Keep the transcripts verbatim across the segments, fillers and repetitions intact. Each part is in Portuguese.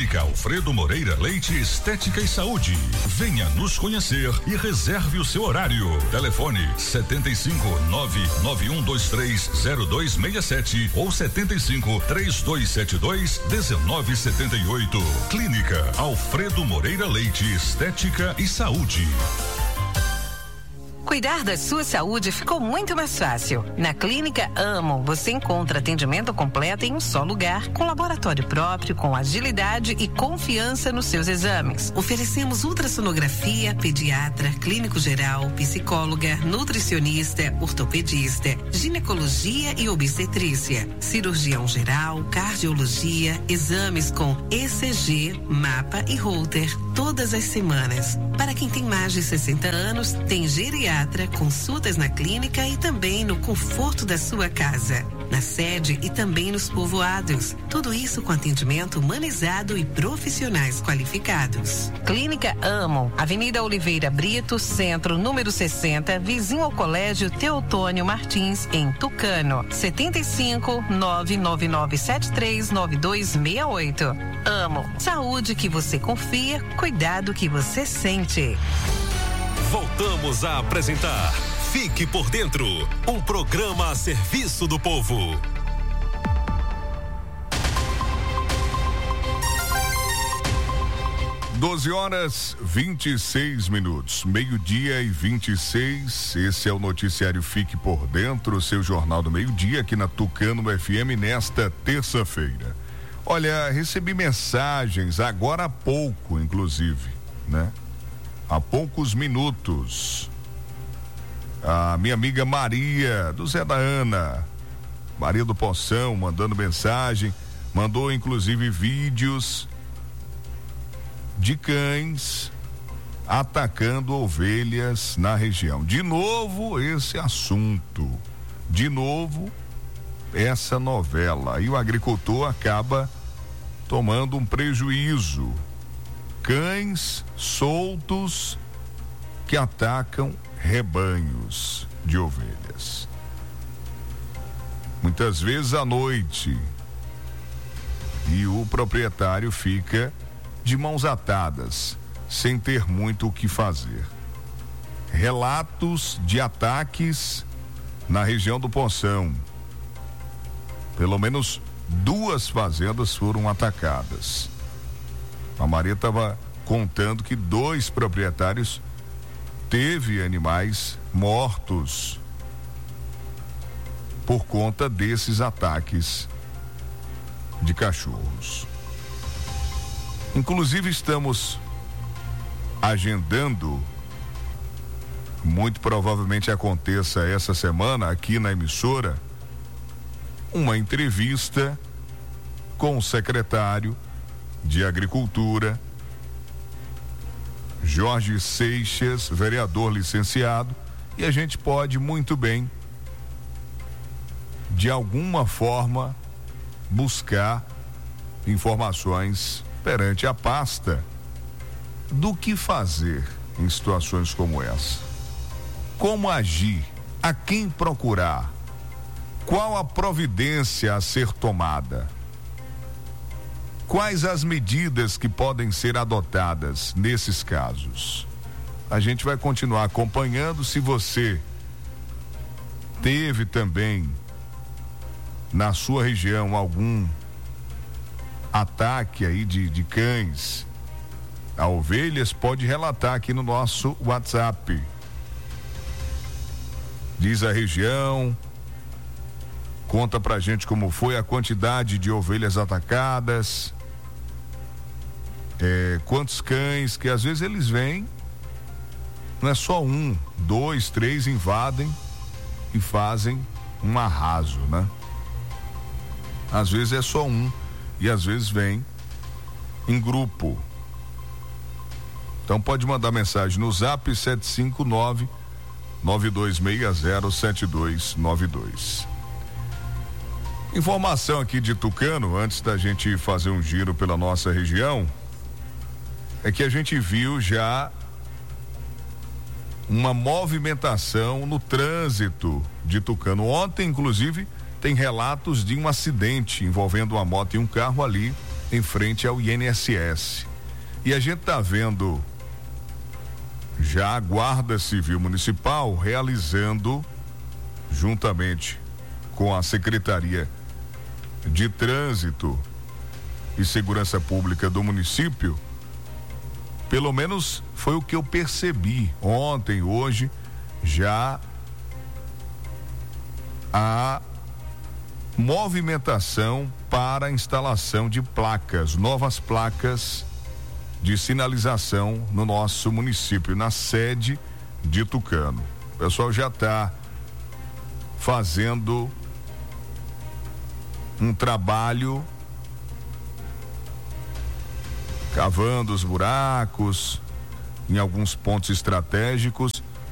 Clínica Alfredo Moreira Leite Estética e Saúde. Venha nos conhecer e reserve o seu horário. Telefone setenta e cinco, nove nove um dois três zero dois seis sete ou setenta e cinco, três dois sete dois, dezenove setenta e oito. Clínica Alfredo Moreira Leite Estética e Saúde. Cuidar da sua saúde ficou muito mais fácil. Na Clínica Amo, você encontra atendimento completo em um só lugar, com laboratório próprio, com agilidade e confiança nos seus exames. Oferecemos ultrassonografia, pediatra, clínico geral, psicóloga, nutricionista, ortopedista, ginecologia e obstetrícia, cirurgião geral, cardiologia, exames com E C G, mapa e Holter, todas as semanas. Para quem tem mais de sessenta anos, tem geriatra, consultas na clínica e também no conforto da sua casa, na sede e também nos povoados. Tudo isso com atendimento humanizado e profissionais qualificados. Clínica Amo, Avenida Oliveira Brito, Centro, número sessenta, vizinho ao Colégio Teotônio Martins, em Tucano. setenta e cinco, nove nove nove sete três nove dois seis oito. Amo, saúde que você confia, cuidado que você sente. Voltamos a apresentar Fique por Dentro, um programa a serviço do povo. doze horas vinte e seis minutos, meio-dia e vinte e seis. Esse é o noticiário Fique por Dentro, seu jornal do meio-dia aqui na Tucano F M nesta terça-feira. Olha, recebi mensagens agora há pouco, inclusive, né? Há poucos minutos. A minha amiga Maria, do Zé da Ana, Maria do Poção, mandando mensagem, mandou inclusive vídeos de cães atacando ovelhas na região. De novo esse assunto, de novo essa novela. E o agricultor acaba tomando um prejuízo. Cães soltos que atacam rebanhos de ovelhas. Muitas vezes à noite. E o proprietário fica de mãos atadas, sem ter muito o que fazer. Relatos de ataques na região do Poção. Pelo menos duas fazendas foram atacadas. A Maria estava contando que dois proprietários teve animais mortos por conta desses ataques de cachorros. Inclusive estamos agendando, muito provavelmente aconteça essa semana aqui na emissora, uma entrevista com o secretário de Agricultura, Jorge Seixas, vereador licenciado, e a gente pode muito bem, de alguma forma, buscar informações perante a pasta do que fazer em situações como essa. Como agir? A quem procurar? Qual a providência a ser tomada? Quais as medidas que podem ser adotadas nesses casos? A gente vai continuar acompanhando. Se você teve também na sua região algum ataque aí de, de cães a ovelhas, pode relatar aqui no nosso WhatsApp. Diz a região, conta pra gente como foi a quantidade de ovelhas atacadas. É, quantos cães, que às vezes eles vêm, não é só um, dois, três invadem e fazem um arraso, né? Às vezes é só um e às vezes vem em grupo. Então pode mandar mensagem no zap sete cinco nove, nove dois seis zero, sete dois nove dois. Informação aqui de Tucano, antes da gente fazer um giro pela nossa região, é que a gente viu já uma movimentação no trânsito de Tucano. Ontem, inclusive, tem relatos de um acidente envolvendo uma moto e um carro ali em frente ao I N S S. E a gente está vendo já a Guarda Civil Municipal realizando, juntamente com a Secretaria de Trânsito e Segurança Pública do município, pelo menos foi o que eu percebi ontem, hoje, já a movimentação para a instalação de placas, novas placas de sinalização no nosso município, na sede de Tucano. O pessoal já está fazendo um trabalho, cavando os buracos em alguns pontos estratégicos.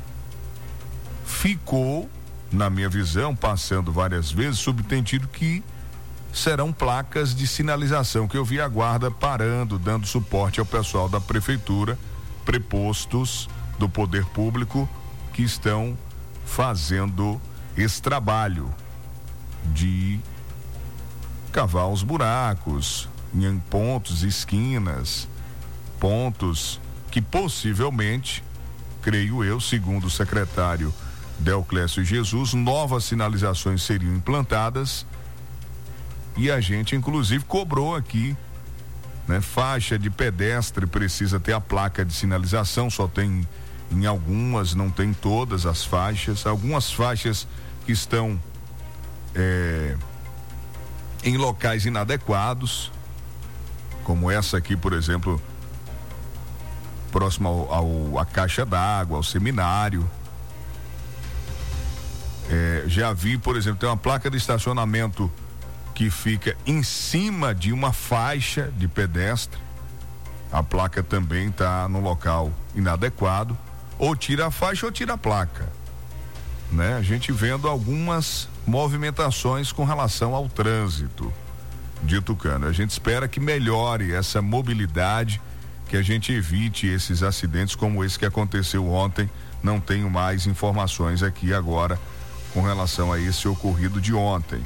Ficou, na minha visão, passando várias vezes, subentendido que serão placas de sinalização, que eu vi a guarda parando, dando suporte ao pessoal da prefeitura, prepostos do poder público, que estão fazendo esse trabalho de cavar os buracos em pontos, esquinas, pontos que possivelmente, creio eu, segundo o secretário Deoclésio Jesus, novas sinalizações seriam implantadas. E a gente inclusive cobrou aqui, né? Faixa de pedestre precisa ter a placa de sinalização, só tem em algumas, não tem todas as faixas, algumas faixas que estão é, em locais inadequados, como essa aqui, por exemplo, próximo ao, ao à caixa d'água, ao seminário. É, já vi, por exemplo, tem uma placa de estacionamento que fica em cima de uma faixa de pedestre. A placa também está no local inadequado. Ou tira a faixa ou tira a placa, né? A gente vendo algumas movimentações com relação ao trânsito de Tucano. A gente espera que melhore essa mobilidade, que a gente evite esses acidentes como esse que aconteceu ontem. Não tenho mais informações aqui agora com relação a esse ocorrido de ontem.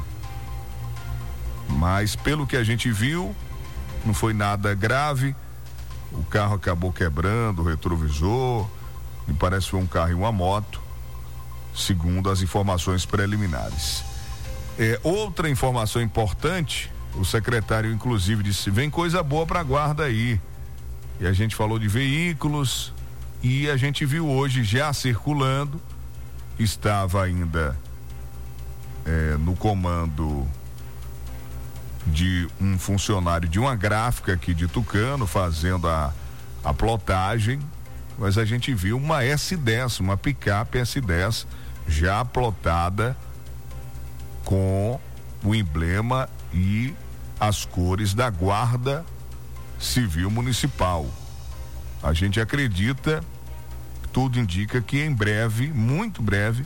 Mas pelo que a gente viu, não foi nada grave. O carro acabou quebrando o retrovisor, me parece que foi um carro e uma moto, segundo as informações preliminares. É, outra informação importante, o secretário inclusive disse, vem coisa boa para a guarda aí. E a gente falou de veículos e a gente viu hoje já circulando, estava ainda é, no comando de um funcionário de uma gráfica aqui de Tucano, fazendo a, a plotagem, mas a gente viu uma S dez, uma picape S dez já plotada com o emblema e as cores da Guarda Civil Municipal. A gente acredita, tudo indica que em breve, muito breve,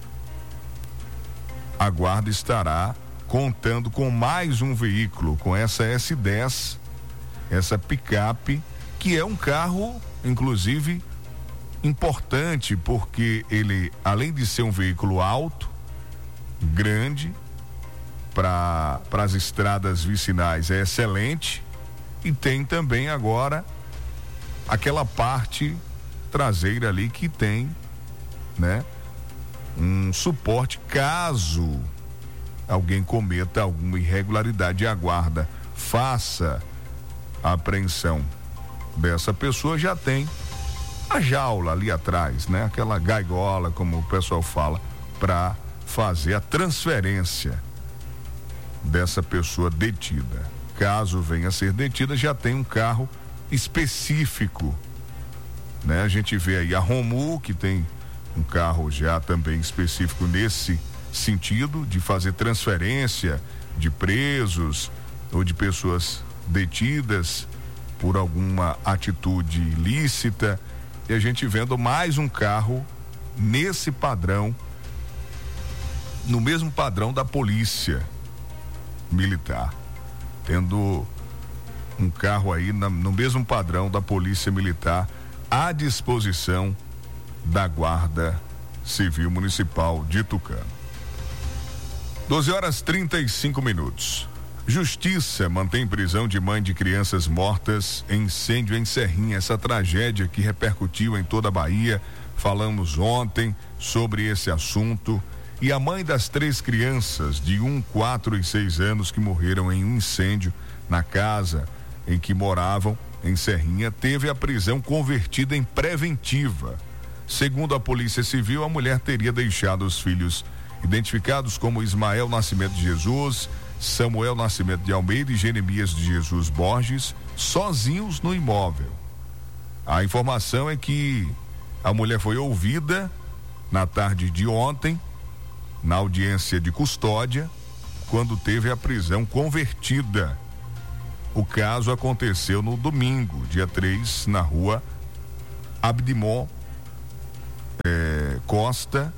a Guarda estará contando com mais um veículo, com essa S dez, essa picape, que é um carro, inclusive, importante, porque ele, além de ser um veículo alto, grande, para as estradas vicinais é excelente, e tem também agora aquela parte traseira ali que tem, né, um suporte caso alguém cometa alguma irregularidade e a guarda faça a apreensão dessa pessoa, já tem a jaula ali atrás, né? Aquela gaigola, como o pessoal fala, para fazer a transferência dessa pessoa detida. Caso venha a ser detida, já tem um carro específico, né? A gente vê aí a Romu, que tem um carro já também específico nesse sentido, de fazer transferência de presos ou de pessoas detidas por alguma atitude ilícita, e a gente vendo mais um carro nesse padrão, no mesmo padrão da polícia militar, tendo um carro aí na, no mesmo padrão da polícia militar à disposição da Guarda Civil Municipal de Tucano. doze horas trinta e cinco minutos. Justiça mantém prisão de mãe de crianças mortas em incêndio em Serrinha. Essa tragédia que repercutiu em toda a Bahia. Falamos ontem sobre esse assunto. E a mãe das três crianças de um, quatro e seis anos que morreram em um incêndio na casa em que moravam em Serrinha teve a prisão convertida em preventiva. Segundo a Polícia Civil, a mulher teria deixado os filhos identificados como Ismael Nascimento de Jesus, Samuel Nascimento de Almeida e Jeremias de Jesus Borges sozinhos no imóvel. A informação é que a mulher foi ouvida na tarde de ontem, na audiência de custódia, quando teve a prisão convertida. O caso aconteceu no domingo, dia três, na rua Abdimon eh, Costa,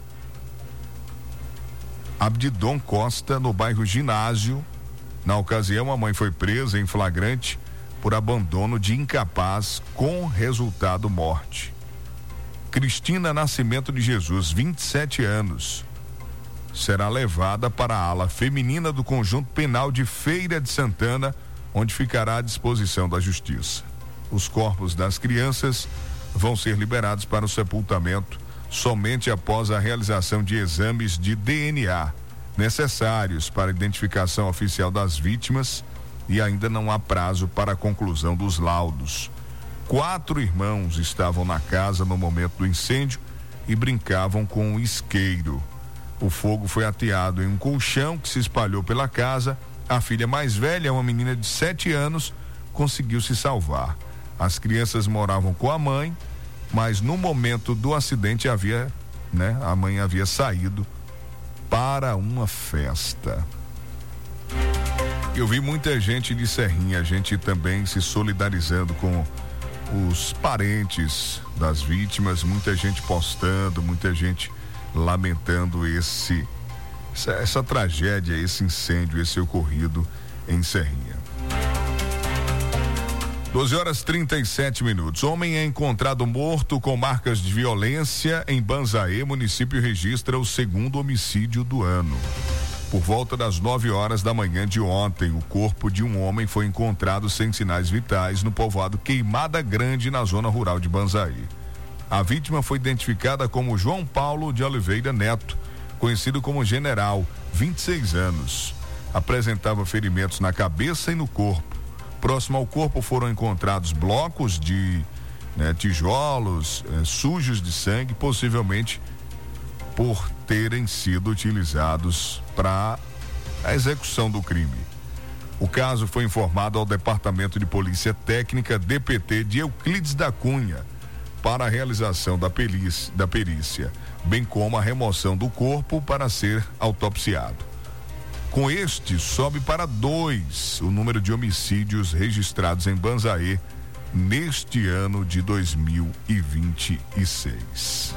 Abdidon Costa, no bairro Ginásio. Na ocasião, a mãe foi presa em flagrante por abandono de incapaz com resultado morte. Cristina Nascimento de Jesus, vinte e sete anos, será levada para a ala feminina do Conjunto Penal de Feira de Santana, onde ficará à disposição da Justiça. Os corpos das crianças vão ser liberados para o sepultamento somente após a realização de exames de D N A necessários para a identificação oficial das vítimas, e ainda não há prazo para a conclusão dos laudos. Quatro irmãos estavam na casa no momento do incêndio e brincavam com um isqueiro. O fogo foi ateado em um colchão que se espalhou pela casa. A filha mais velha, uma menina de sete anos, conseguiu se salvar. As crianças moravam com a mãe, mas no momento do acidente havia, né, a mãe havia saído para uma festa. Eu vi muita gente de Serrinha, a gente também se solidarizando com os parentes das vítimas, muita gente postando, muita gente lamentando esse essa, essa tragédia, esse incêndio, esse ocorrido em Serrinha. doze horas e trinta e sete minutos. Homem é encontrado morto com marcas de violência em Banzaê. Município registra o segundo homicídio do ano. Por volta das nove horas da manhã de ontem, o corpo de um homem foi encontrado sem sinais vitais no povoado Queimada Grande, na zona rural de Banzaê. A vítima foi identificada como João Paulo de Oliveira Neto, conhecido como General, vinte e seis anos. Apresentava ferimentos na cabeça e no corpo. Próximo ao corpo foram encontrados blocos de né, tijolos eh, sujos de sangue, possivelmente por terem sido utilizados para a execução do crime. O caso foi informado ao Departamento de Polícia Técnica D P T de Euclides da Cunha para a realização da perícia, da perícia, bem como a remoção do corpo para ser autopsiado. Com este, sobe para dois o número de homicídios registrados em Banzaê neste ano de dois mil e vinte e seis.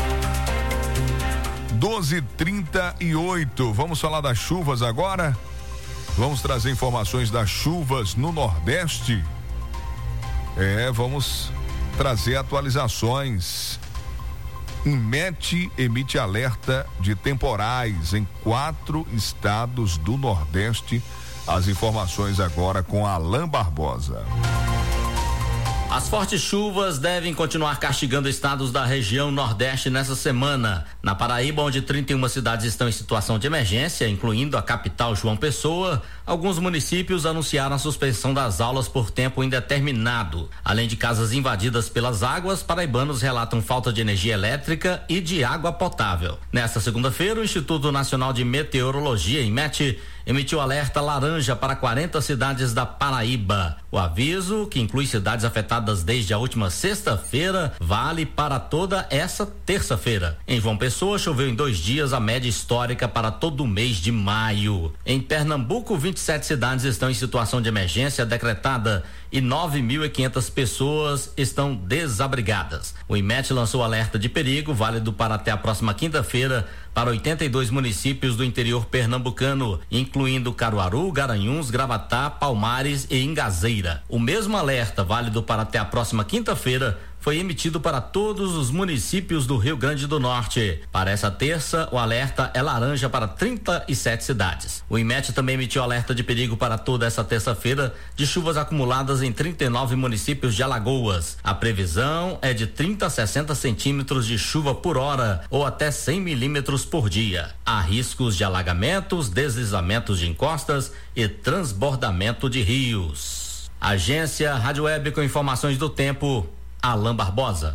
doze e trinta e oito. Vamos falar das chuvas agora? Vamos trazer informações das chuvas no Nordeste. É, vamos trazer atualizações. INMET emite alerta de temporais em quatro estados do Nordeste. As informações agora com Alain Barbosa. As fortes chuvas devem continuar castigando estados da região Nordeste nessa semana. Na Paraíba, onde trinta e uma cidades estão em situação de emergência, incluindo a capital João Pessoa, alguns municípios anunciaram a suspensão das aulas por tempo indeterminado. Além de casas invadidas pelas águas, paraibanos relatam falta de energia elétrica e de água potável. Nesta segunda-feira, o Instituto Nacional de Meteorologia, INMET, emitiu alerta laranja para quarenta cidades da Paraíba. O aviso, que inclui cidades afetadas desde a última sexta-feira, vale para toda essa terça-feira. Em João Pessoa, choveu em dois dias a média histórica para todo o mês de maio. Em Pernambuco, vinte e sete cidades estão em situação de emergência decretada e nove mil e quinhentas pessoas estão desabrigadas. O INMET lançou alerta de perigo, válido para até a próxima quinta-feira, para oitenta e dois municípios do interior pernambucano, incluindo Caruaru, Garanhuns, Gravatá, Palmares e Ingazeira. O mesmo alerta, válido para até a próxima quinta-feira, foi emitido para todos os municípios do Rio Grande do Norte. Para essa terça, o alerta é laranja para trinta e sete cidades. O IMET também emitiu alerta de perigo para toda essa terça-feira de chuvas acumuladas em trinta e nove municípios de Alagoas. A previsão é de trinta a sessenta centímetros de chuva por hora ou até cem milímetros por dia. Há riscos de alagamentos, deslizamentos de encostas e transbordamento de rios. Agência Rádio Web com informações do tempo, Alain Barbosa.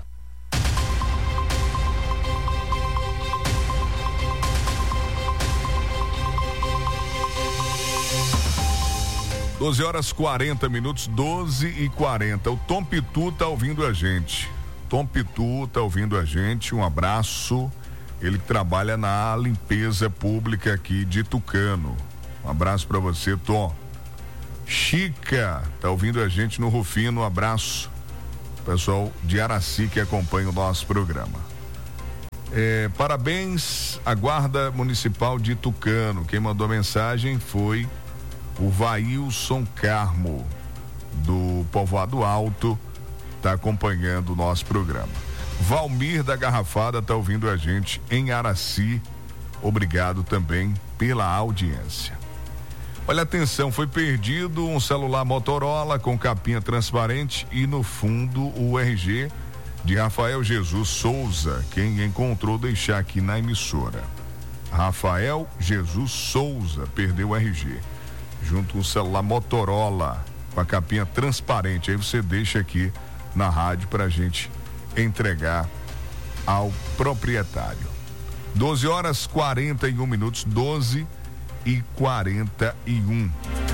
doze horas quarenta minutos, doze e quarenta. O Tom Pitu tá ouvindo a gente. Tom Pitu tá ouvindo a gente. Um abraço. Ele trabalha na limpeza pública aqui de Tucano. Um abraço para você, Tom. Chica tá ouvindo a gente no Rufino. Um abraço. Pessoal de Araci que acompanha o nosso programa. É, parabéns à Guarda Municipal de Tucano. Quem mandou a mensagem foi o Vailson Carmo, do Povoado Alto, está acompanhando o nosso programa. Valmir da Garrafada está ouvindo a gente em Araci. Obrigado também pela audiência. Olha, atenção, foi perdido um celular Motorola com capinha transparente e no fundo o R G de Rafael Jesus Souza. Quem encontrou, deixar aqui na emissora. Rafael Jesus Souza perdeu o R G junto com o celular Motorola com a capinha transparente. Aí você deixa aqui na rádio pra gente entregar ao proprietário. doze horas quarenta e um minutos, doze e quarenta e um.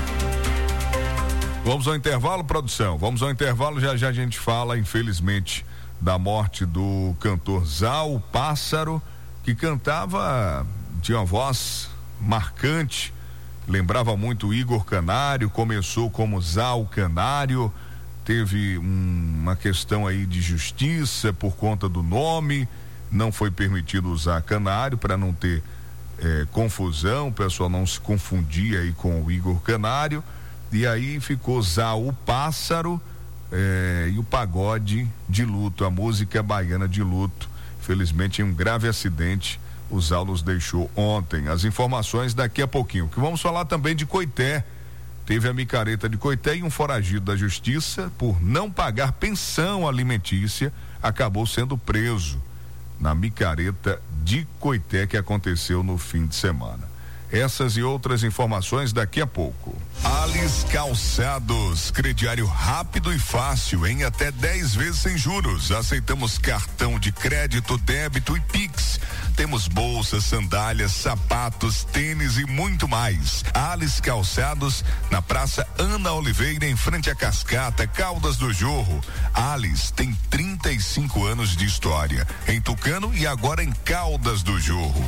Vamos ao intervalo, produção. Vamos ao intervalo, já já a gente fala, infelizmente, da morte do cantor Zal Pássaro, que cantava, tinha uma voz marcante, lembrava muito o Igor Canário, começou como Zal Canário, teve um, uma questão aí de justiça por conta do nome, não foi permitido usar Canário para não ter É, confusão, o pessoal não se confundia aí com o Igor Canário, e aí ficou Zal Pássaro é, e o pagode de luto, a música baiana de luto. Felizmente, em um grave acidente, o Zal nos deixou ontem. As informações daqui a pouquinho. Que vamos falar também de Coité. Teve a micareta de Coité e um foragido da justiça, por não pagar pensão alimentícia, acabou sendo preso na micareta de Coité que aconteceu no fim de semana. Essas e outras informações daqui a pouco. Alis Calçados, crediário rápido e fácil em até dez vezes sem juros. Aceitamos cartão de crédito, débito e Pix. Temos bolsas, sandálias, sapatos, tênis e muito mais. Alis Calçados, na Praça Ana Oliveira, em frente à Cascata, Caldas do Jorro. Alis tem trinta e cinco anos de história em Tucano e agora em Caldas do Jorro.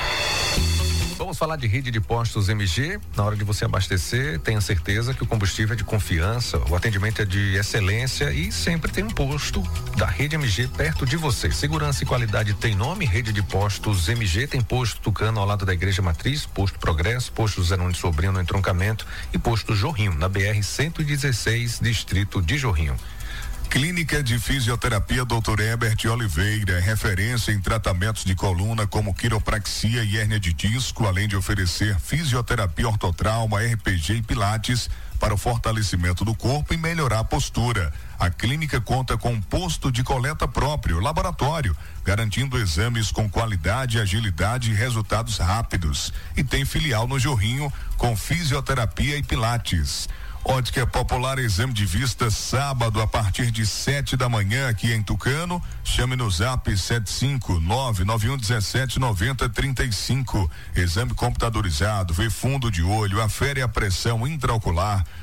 Vamos falar de rede de postos M G. Na hora de você abastecer, tenha certeza que o combustível é de confiança, o atendimento é de excelência e sempre tem um posto da rede M G perto de você. Segurança e qualidade tem nome, rede de postos M G. Tem posto Tucano ao lado da Igreja Matriz, posto Progresso, posto Zé Nunes Sobrinho no entroncamento e posto Jorrinho na B R cento e dezesseis, distrito de Jorrinho. Clínica de Fisioterapia doutor Herbert Oliveira, referência em tratamentos de coluna como quiropraxia e hérnia de disco, além de oferecer fisioterapia ortotrauma, R P G e pilates para o fortalecimento do corpo e melhorar a postura. A clínica conta com um posto de coleta próprio, laboratório, garantindo exames com qualidade, agilidade e resultados rápidos. E tem filial no Jorrinho com fisioterapia e pilates. Ótica Popular, exame de vista sábado a partir de sete da manhã aqui em Tucano. Chame no zap sete cinco nove nove um um sete nove zero três cinco. Exame computadorizado, vê fundo de olho, afere a pressão intraocular,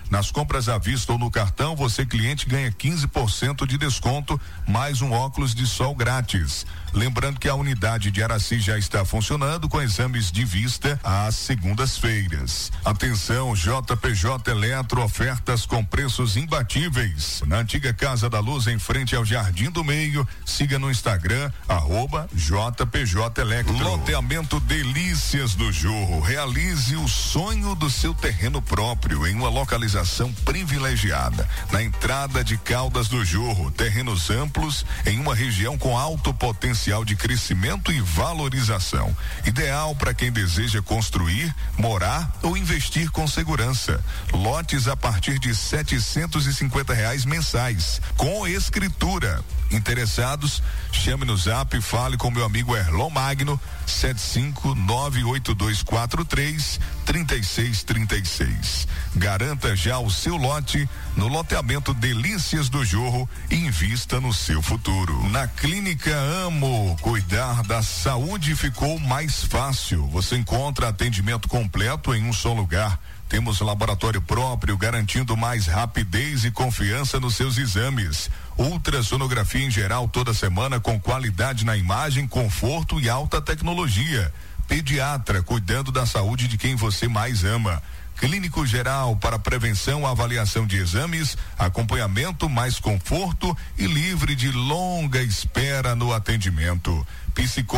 Nas compras à vista ou no cartão, você cliente ganha quinze por cento de desconto, mais um óculos de sol grátis. Lembrando que a unidade de Araci já está funcionando com exames de vista às segundas-feiras. Atenção, J P J Eletro, ofertas com preços imbatíveis. Na antiga Casa da Luz, em frente ao Jardim do Meio, siga no Instagram, arroba J P J Eletro. Loteamento Delícias do Jorro. Realize o sonho do seu terreno próprio em uma localização privilegiada. Na entrada de Caldas do Jorro, terrenos amplos em uma região com alto potencial de crescimento e valorização. Ideal para quem deseja construir, morar ou investir com segurança. Lotes a partir de setecentos e cinquenta reais mensais, com escritura. Interessados, chame no zap e fale com meu amigo Erlon Magno, sete cinco nove oito dois quatro três três seis três seis. Garanta já o seu lote no loteamento Delícias do Jorro e invista no seu futuro. Na Clínica Amo, cuidar da saúde ficou mais fácil. Você encontra atendimento completo em um só lugar. Temos laboratório próprio, garantindo mais rapidez e confiança nos seus exames. Ultrassonografia em geral toda semana com qualidade na imagem, conforto e alta tecnologia. Pediatra, cuidando da saúde de quem você mais ama. Clínico geral para prevenção, avaliação de exames, acompanhamento, mais conforto e livre de longa espera no atendimento. Psicó